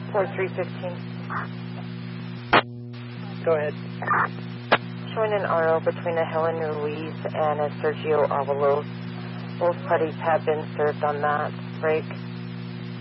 4315. Go ahead. Showing an RO between a Helen Ruiz and a Sergio Avalos. Both parties have been served on that break.